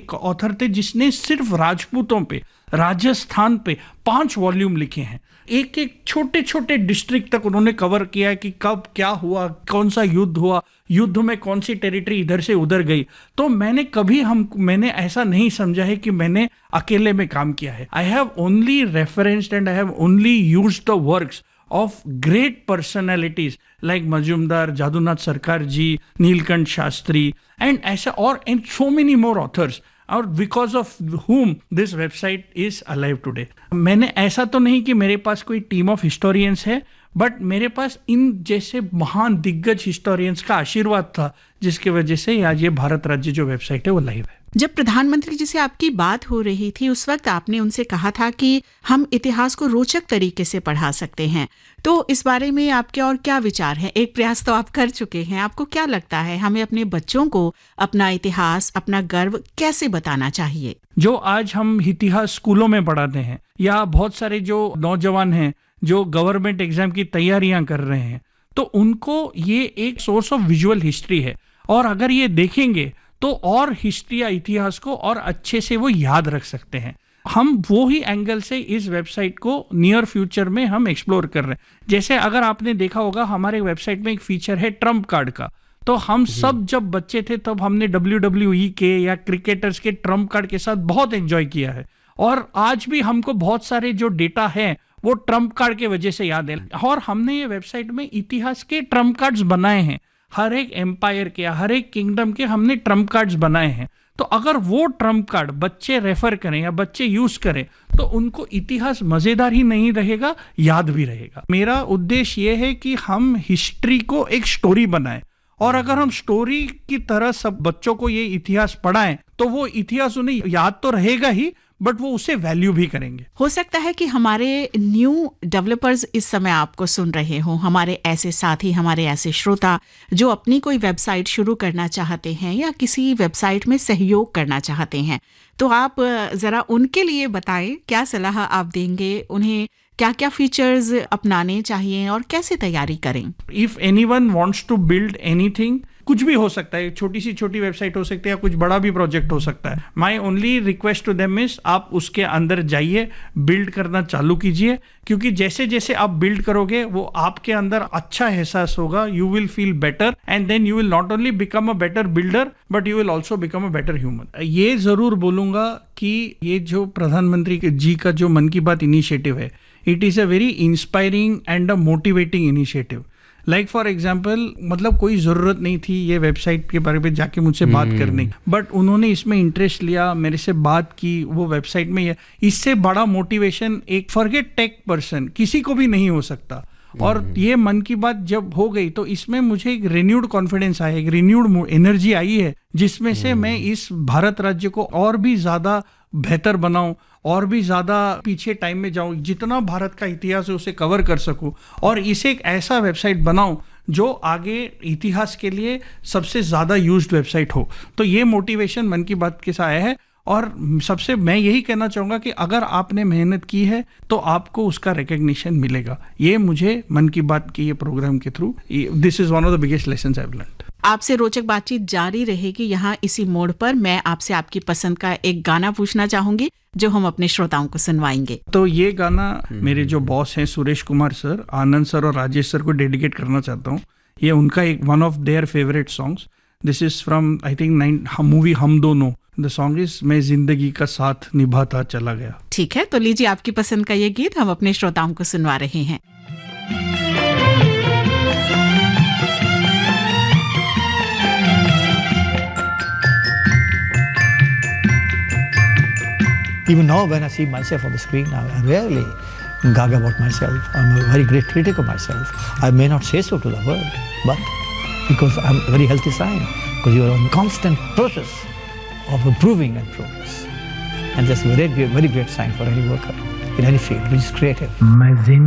एक ऑथर थे जिसने सिर्फ राजपूतों पे, राजस्थान पे 5 वॉल्यूम लिखे हैं। एक एक छोटे छोटे डिस्ट्रिक्ट तक उन्होंने कवर किया है कि कब क्या हुआ, कौन सा युद्ध हुआ, युद्ध में कौन सी टेरिटरी इधर से उधर गई। तो मैंने ऐसा नहीं समझा है कि मैंने अकेले में काम किया है। I have only referenced and I have only used the works of great personalities like Majumdar, Jadunath Sarkar ji, Neelkanth Shastri, and ऐसा और and so many more authors, और because of whom this website is alive today. मैंने ऐसा तो नहीं कि मेरे पास कोई टीम ऑफ हिस्टोरियंस है, बट मेरे पास इन जैसे महान दिग्गज हिस्टोरियंस का आशीर्वाद था, जिसकी वजह से आज ये भारत राज्य जो वेबसाइट है वो लाइव है। जब प्रधानमंत्री जी से आपकी बात हो रही थी उस वक्त आपने उनसे कहा था कि हम इतिहास को रोचक तरीके से पढ़ा सकते हैं, तो इस बारे में आपके और क्या विचार हैं? एक प्रयास तो आप कर चुके हैं, आपको क्या लगता है हमें अपने बच्चों को अपना इतिहास, अपना गर्व कैसे बताना चाहिए? जो आज हम इतिहास स्कूलों में पढ़ाते हैं, या बहुत सारे जो नौजवान हैं जो गवर्नमेंट एग्जाम की तैयारियां कर रहे हैं, तो उनको ये एक सोर्स ऑफ विजुअल हिस्ट्री है, और अगर ये देखेंगे तो और हिस्ट्री या इतिहास को और अच्छे से वो याद रख सकते हैं। हम वो ही एंगल से इस वेबसाइट को नियर फ्यूचर में हम एक्सप्लोर कर रहे हैं। जैसे अगर आपने देखा होगा हमारे वेबसाइट में एक फीचर है ट्रम्प कार्ड का, तो हम सब जब बच्चे थे तब हमने WWE के या क्रिकेटर्स के ट्रम्प कार्ड के साथ बहुत एंजॉय किया है, और आज भी हमको बहुत सारे जो डेटा है वो ट्रम्प कार्ड के वजह से याद है। और हमने ये वेबसाइट में इतिहास के ट्रम्प कार्ड्स बनाए हैं, हर एक एम्पायर के, हर एक किंगडम के हमने ट्रम्प कार्ड्स बनाए हैं। तो अगर वो ट्रम्प कार्ड बच्चे रेफर करें या बच्चे यूज करें तो उनको इतिहास मजेदार ही नहीं रहेगा, याद भी रहेगा। मेरा उद्देश्य ये है कि हम हिस्ट्री को एक स्टोरी बनाएं, और अगर हम स्टोरी की तरह सब बच्चों को ये इतिहास पढ़ाएं तो वो इतिहास उन्हें याद तो रहेगा ही, बट वो उसे वैल्यू भी करेंगे। हो सकता है कि हमारे न्यू डेवलपर्स इस समय आपको सुन रहे हों, हमारे ऐसे साथी, हमारे ऐसे श्रोता जो अपनी कोई वेबसाइट शुरू करना चाहते हैं या किसी वेबसाइट में सहयोग करना चाहते हैं, तो आप जरा उनके लिए बताएं, क्या सलाह आप देंगे उन्हें, क्या क्या फीचर्स अपनाने चाहिए और कैसे तैयारी करें? If anyone wants to build anything, कुछ भी हो सकता है, छोटी सी छोटी वेबसाइट हो सकती है या कुछ बड़ा भी प्रोजेक्ट हो सकता है। My only request to them is आप उसके अंदर जाइए, बिल्ड करना चालू कीजिए, क्योंकि जैसे जैसे आप बिल्ड करोगे वो आपके अंदर अच्छा एहसास होगा, you will feel better, and then you will not only become a better builder but you will also become a better human. ये जरूर बोलूंगा कि ये जो प्रधानमंत्री जी का जो मन की बात इनिशिएटिव है, it is a very inspiring and a motivating initiative. Like for example, मतलब कोई ज़रूरत नहीं थी ये वेबसाइट के बारे में जाके मुझसे बात करने, बट उन्होंने इसमें इंटरेस्ट लिया, मेरे से बात की, वो वेबसाइट में। इससे बड़ा मोटिवेशन एक फॉरगेट टेक पर्सन किसी को भी नहीं हो सकता। और ये मन की बात जब हो गई तो इसमें मुझे एक रिन्यूड कॉन्फिडेंस आया, एक रिन्यूड एनर्जी आई है, जिसमें से मैं इस भारत राज्य को और भी ज़्यादा बेहतर बनाऊं, और भी ज़्यादा पीछे टाइम में जाऊं, जितना भारत का इतिहास है उसे कवर कर सकूं, और इसे एक ऐसा वेबसाइट बनाऊं जो आगे इतिहास के लिए सबसे ज़्यादा यूज्ड वेबसाइट हो। तो ये मोटिवेशन मन की बात के साथ आया है, और सबसे मैं यही कहना चाहूँगा कि अगर आपने मेहनत की है तो आपको उसका रिकग्निशन मिलेगा। ये मुझे मन की बात के ये प्रोग्राम के through, this is one of the biggest lessons I have learned. आपसे रोचक बातचीत जारी रहेगी यहाँ इसी मोड़ पर। मैं आपसे आपकी पसंद का एक गाना पूछना चाहूंगी जो हम अपने श्रोताओं को सुनवाएंगे। तो ये गाना मेरे जो बॉस हैं सुरेश कुमार सर, आनंद सर और राजेश सर को डेडिकेट करना चाहता हूँ। ये उनका एक one of their favourite songs. This is from I think movie हम दोनों। द सॉन्ग इज मैं जिंदगी का साथ निभाता चला गया। ठीक है, तो लीजिए आपकी पसंद का ये गीत हम अपने श्रोताओं को सुनवा रहे हैं। Even now, when I see myself on the screen, I rarely gag about myself. I'm a very great critic of myself. I may not say so to the world, but because I'm a very healthy sign, because you are in constant process of improving and progress. And that's a very great sign for any worker in any field, which is creative.